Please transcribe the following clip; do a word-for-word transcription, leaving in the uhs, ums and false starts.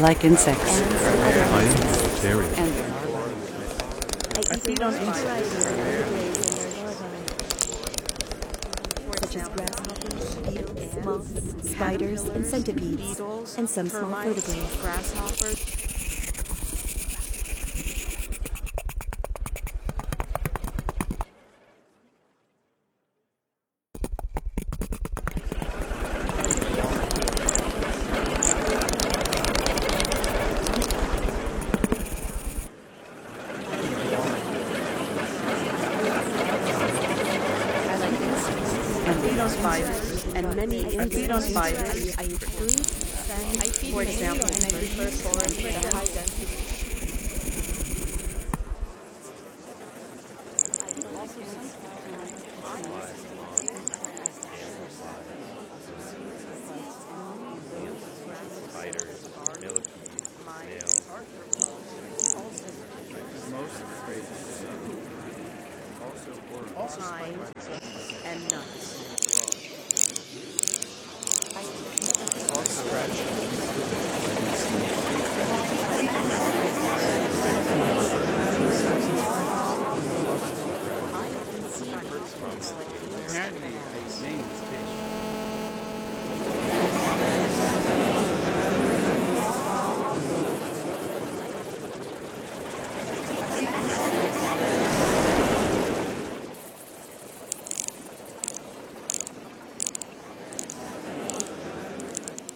like insects. I am vegetarian. And I feed on insects. Such as grasshoppers, beetles, moths, spiders, and centipedes, and some small vertebrates. Grasshoppers. Spiders and many insects. On spiders. I eat fruits, and, for example, and I prefer forest with a high density. Spiders, millipedes, snails. Also, pines and nuts.